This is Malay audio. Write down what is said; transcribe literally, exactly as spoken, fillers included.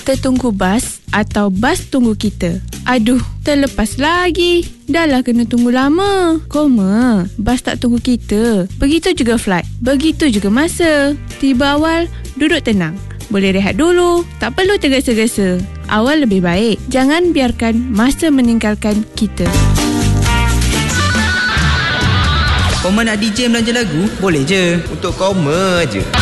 Kita tunggu bas atau bas tunggu kita? Aduh, terlepas lagi. Dah lah kena tunggu lama. Koma, bas tak tunggu kita. Begitu juga flight. Begitu juga masa. Tiba awal, duduk tenang. Boleh rehat dulu. Tak perlu tergesa-gesa. Awal lebih baik. Jangan biarkan masa meninggalkan kita. Koma nak D J belanja lagu? Boleh je. Untuk Koma je.